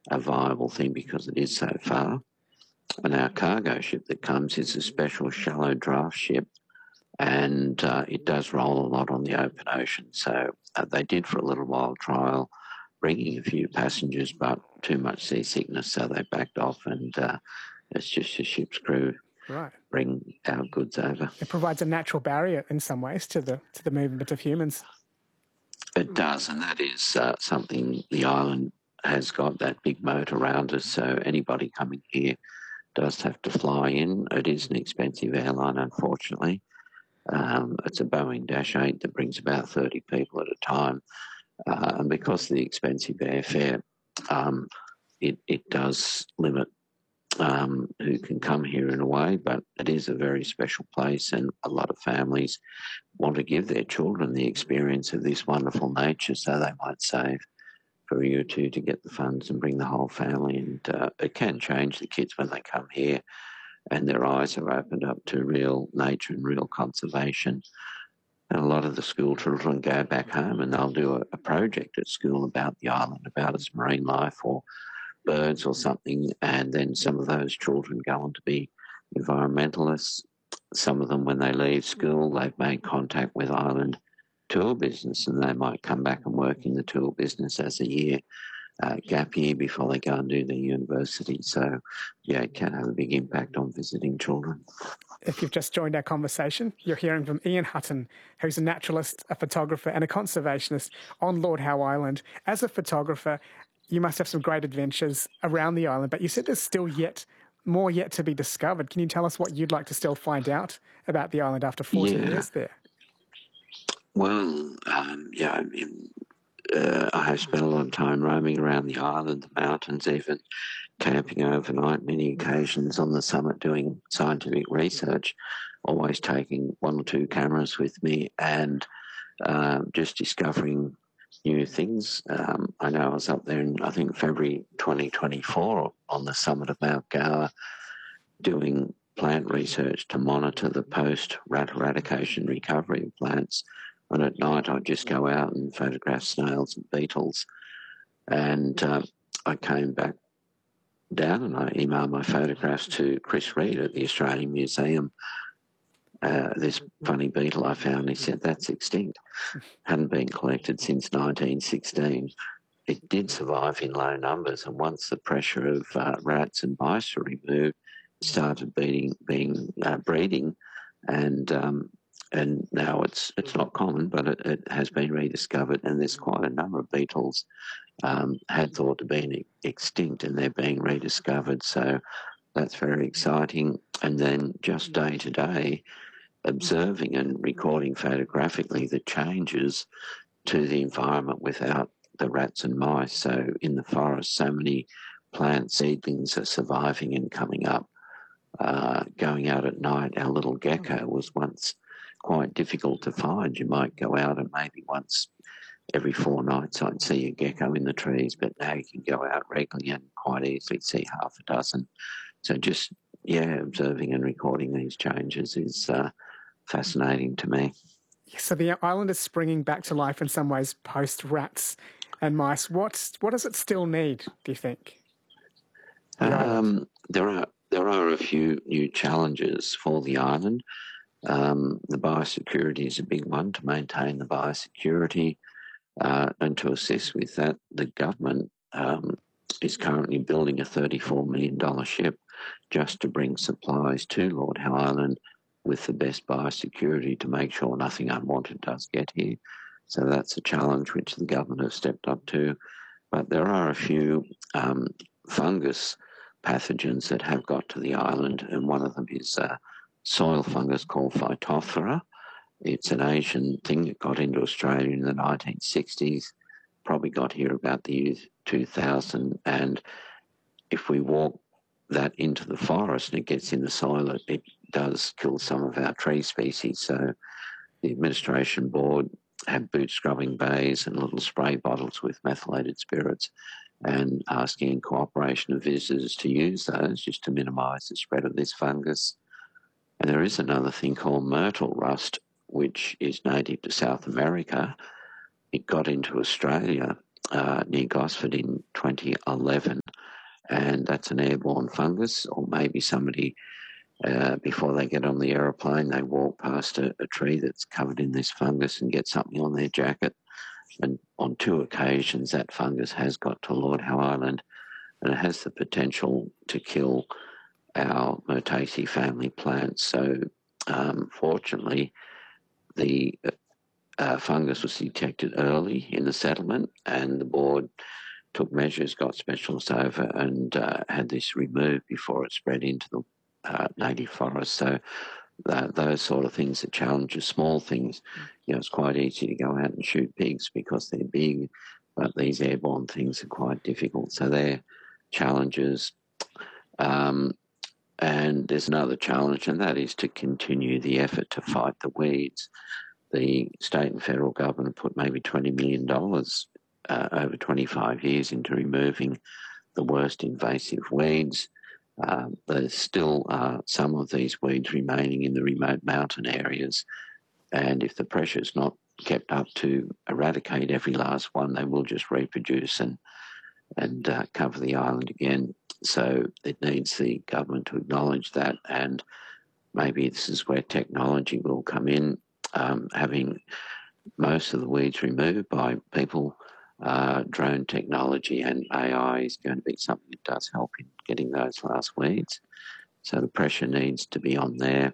a viable thing because it is so far. And our cargo ship that comes is a special shallow draft ship, and it does roll a lot on the open ocean. So they did for a little while trial bringing a few passengers, but too much seasickness, so they backed off, and it's just a ship's crew Right. bring our goods over. It provides a natural barrier in some ways to the movement of humans. It does, and that is something the island has got, that big moat around us, so anybody coming here does have to fly in. It is an expensive airline, unfortunately. It's a Boeing Dash 8 that brings about 30 people at a time. And because of the expensive airfare, it does limit who can come here in a way, but it is a very special place, and a lot of families want to give their children the experience of this wonderful nature, so they might save for a year or two to get the funds and bring the whole family. And it can change the kids when they come here and their eyes are opened up to real nature and real conservation. And a lot of the school children go back home and they'll do a project at school about the island, about its marine life or birds or something, and then some of those children go on to be environmentalists. Some of them, when they leave school, they've made contact with island tour business, and they might come back and work in the tour business as a year gap year before they go and do their university. So, yeah, it can have a big impact on visiting children. If you've just joined our conversation, you're hearing from Ian Hutton, who's a naturalist, a photographer and a conservationist on Lord Howe Island. As a photographer, you must have some great adventures around the island, but you said there's still more yet to be discovered. Can you tell us what you'd like to still find out about the island after 40 years there? Well, I have spent a lot of time roaming around the island, the mountains, even camping overnight, many occasions on the summit doing scientific research, always taking one or two cameras with me and just discovering new things. I know I was up there in, I think, February 2024 on the summit of Mount Gower doing plant research to monitor the post-rat eradication recovery of plants. And at night I'd just go out and photograph snails and beetles. And I came back down and I emailed my photographs to Chris Reed at the Australian Museum. This funny beetle I found, he said, that's extinct. Hadn't been collected since 1916. It did survive in low numbers, and once the pressure of rats and mice were removed, it started breeding, and now it's not common, but it has been rediscovered, and there's quite a number of beetles had thought to be extinct, and they're being rediscovered. So that's very exciting. And then just day to day, observing and recording photographically the changes to the environment without the rats and mice. So in the forest, so many plant seedlings are surviving and coming up. Going out at night, our little gecko was once quite difficult to find. You might go out and maybe once every 4 nights I'd see a gecko in the trees, but now you can go out regularly and quite easily see half a dozen. So just, observing and recording these changes is fascinating to me. So the island is springing back to life in some ways post rats and mice. What does it still need, do you think? There are a few new challenges for the island. The biosecurity is a big one, to maintain the biosecurity, and to assist with that, the government is currently building a $34 million ship just to bring supplies to Lord Howe Island with the best biosecurity to make sure nothing unwanted does get here. So that's a challenge which the government has stepped up to. But there are a few fungus pathogens that have got to the island, and one of them is soil fungus called Phytophthora. It's an Asian thing that got into Australia in the 1960s, probably got here about the year 2000, and if we walk that into the forest and it gets in the soil, it does kill some of our tree species. So the administration board had boot scrubbing bays and little spray bottles with methylated spirits, and asking in cooperation of visitors to use those just to minimise the spread of this fungus. And there is another thing called myrtle rust, which is native to South America. It got into Australia near Gosford in 2011, and that's an airborne fungus, or maybe somebody, before they get on the aeroplane, they walk past a tree that's covered in this fungus and get something on their jacket. And on 2 occasions, that fungus has got to Lord Howe Island, and it has the potential to kill our Myrtaceae family plants. So, fortunately, the fungus was detected early in the settlement, and the board took measures, got specialists over, and had this removed before it spread into the native forest. So those sort of things are challenges, small things. It's quite easy to go out and shoot pigs because they're big, but these airborne things are quite difficult. So they're challenges. And there's another challenge, and that is to continue the effort to fight the weeds. The state and federal government put maybe $20 million over 25 years into removing the worst invasive weeds. There's still some of these weeds remaining in the remote mountain areas, and if the pressure is not kept up to eradicate every last one, they will just reproduce and cover the island again. So it needs the government to acknowledge that, and maybe this is where technology will come in, having most of the weeds removed by people. Drone technology and AI is going to be something that does help in getting those last weeds. So the pressure needs to be on there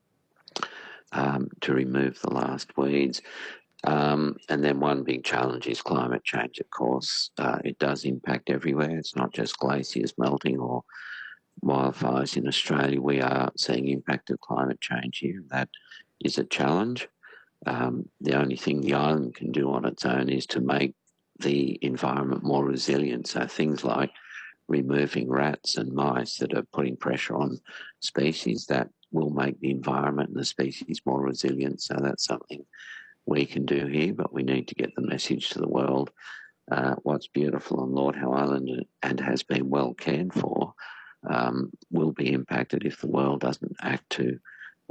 to remove the last weeds. And then one big challenge is climate change, of course. It does impact everywhere. It's not just glaciers melting or wildfires in Australia. We are seeing impact of climate change here. That is a challenge. The only thing the island can do on its own is to make the environment more resilient. So things like removing rats and mice that are putting pressure on species, that will make the environment and the species more resilient. So that's something we can do here, but we need to get the message to the world. What's beautiful on Lord Howe Island and has been well cared for will be impacted if the world doesn't act to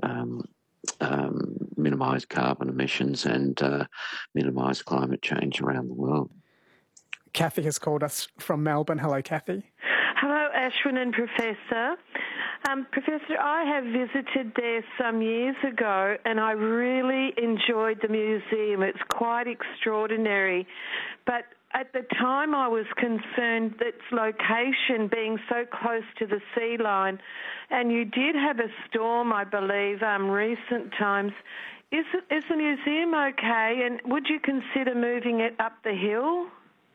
minimise carbon emissions and minimise climate change around the world. Kathy has called us from Melbourne. Hello, Kathy. Hello, Ashwin and Professor. Professor, I have visited there some years ago and I really enjoyed the museum. It's quite extraordinary. But at the time I was concerned that its location being so close to the sea line, and you did have a storm, I believe, recent times. Is the museum okay, and would you consider moving it up the hill?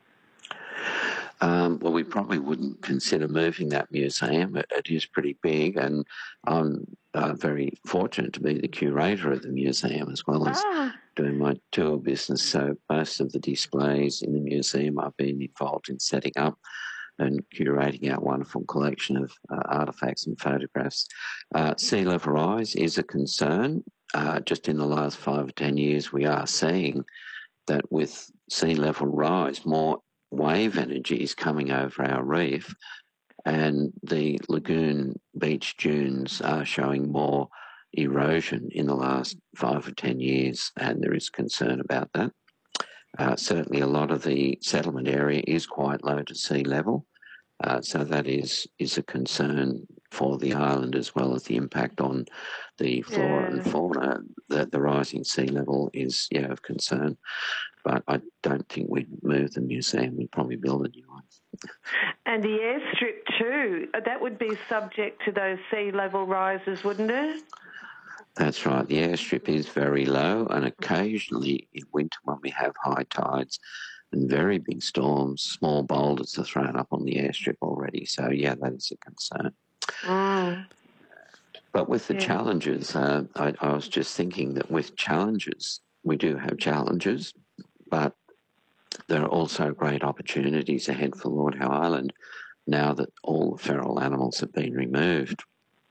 Well, we probably wouldn't consider moving that museum. It is pretty big, and I'm very fortunate to be the curator of the museum as well as doing my tour business. So most of the displays in the museum I've been involved in setting up and curating our wonderful collection of artefacts and photographs. Sea level rise is a concern. Just in the last 5 or 10 years, we are seeing that with sea level rise, more wave energy is coming over our reef, and the lagoon beach dunes are showing more erosion in the last 5 or 10 years, and there is concern about that. Certainly a lot of the settlement area is quite low to sea level, so that is a concern for the island, as well as the impact on the flora and fauna. The rising sea level is of concern. But I don't think we'd move the museum. We'd probably build a new one. And the airstrip too, that would be subject to those sea level rises, wouldn't it? That's right. The airstrip is very low, and occasionally in winter when we have high tides and very big storms, small boulders are thrown up on the airstrip already. So, that is a concern. But with the challenges, I was just thinking that with challenges, we do have challenges, but there are also great opportunities ahead for Lord Howe Island now that all the feral animals have been removed.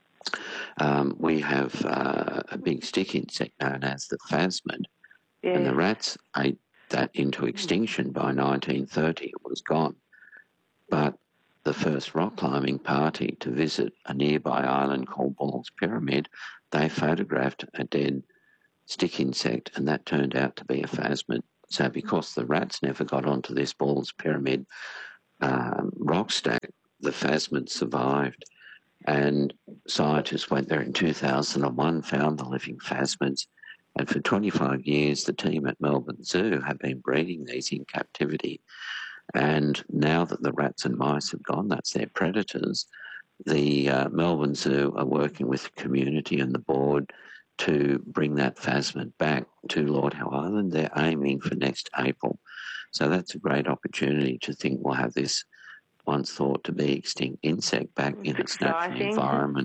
We have a big stick insect known as the phasmid, and the rats ate that into extinction by 1930. It was gone. But the first rock climbing party to visit a nearby island called Ball's Pyramid, they photographed a dead stick insect, and that turned out to be a phasmid. So because the rats never got onto this Ball's Pyramid rock stack, the phasmid survived. And scientists went there in 2001, found the living phasmids, and for 25 years the team at Melbourne Zoo have been breeding these in captivity. And now that the rats and mice have gone, that's their predators, the Melbourne Zoo are working with the community and the board to bring that phasmid back to Lord Howe Island. They're aiming for next April. So that's a great opportunity to think we'll have this once thought to be extinct insect back in its natural environment.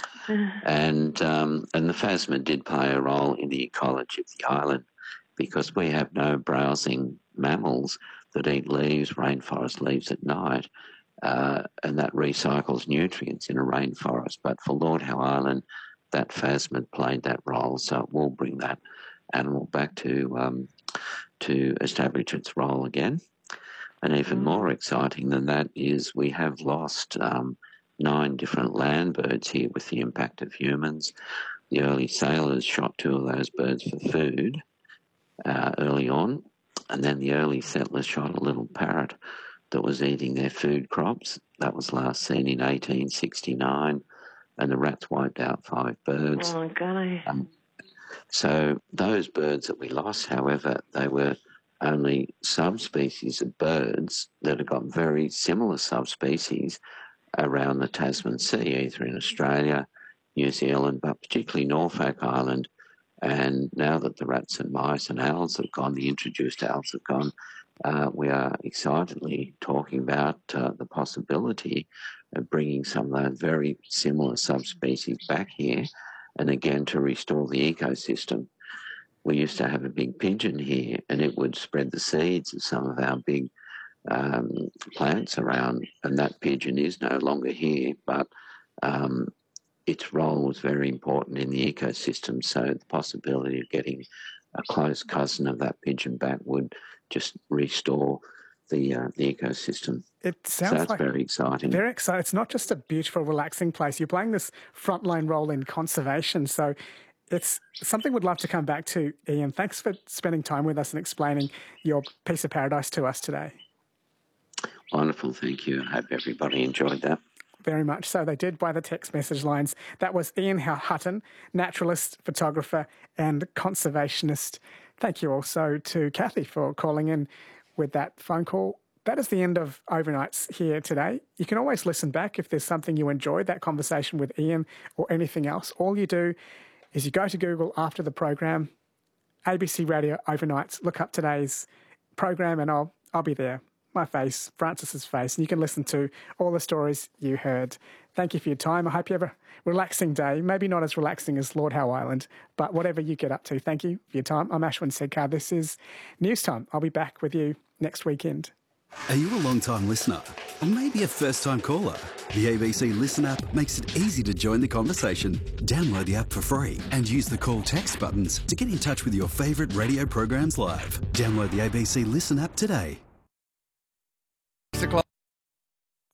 And the phasmid did play a role in the ecology of the island because we have no browsing mammals that eat leaves, rainforest leaves at night, and that recycles nutrients in a rainforest. But for Lord Howe Island, that phasmid played that role, so it will bring that animal back to establish its role again. And even more exciting than that is we have lost 9 different land birds here with the impact of humans. The early sailors shot 2 of those birds for food early on, and then the early settlers shot a little parrot that was eating their food crops. That was last seen in 1869, and the rats wiped out 5 birds. Oh, God. So those birds that we lost, however, they were only subspecies of birds that have got very similar subspecies around the Tasman Sea, either in Australia, New Zealand, but particularly Norfolk Island. And now that the rats and mice and owls have gone, the introduced owls have gone, we are excitedly talking about the possibility of bringing some of those very similar subspecies back here, and again to restore the ecosystem. We used to have a big pigeon here, and it would spread the seeds of some of our big plants around, and that pigeon is no longer here, but its role was very important in the ecosystem. So the possibility of getting a close cousin of that pigeon back would just restore the ecosystem. It sounds so that's very exciting. Very exciting. It's not just a beautiful, relaxing place. You're playing this frontline role in conservation. So it's something we'd love to come back to, Ian. Thanks for spending time with us and explaining your piece of paradise to us today. Wonderful. Thank you. I hope everybody enjoyed that. Very much so. They did by the text message lines. That was Ian Hutton, naturalist, photographer and conservationist. Thank you also to Kathy for calling in with that phone call. That is the end of Overnights here today. You can always listen back if there's something you enjoyed, that conversation with Ian or anything else. All you do is you go to Google after the program, ABC Radio Overnights, look up today's program and I'll be there. My face, Francis's face, and you can listen to all the stories you heard. Thank you for your time. I hope you have a relaxing day. Maybe not as relaxing as Lord Howe Island, but whatever you get up to, thank you for your time. I'm Ashwin Sedkar. This is News Time. I'll be back with you next weekend. Are you a long-time listener? Or maybe a first-time caller? The ABC Listen app makes it easy to join the conversation. Download the app for free and use the call text buttons to get in touch with your favourite radio programs live. Download the ABC Listen app today.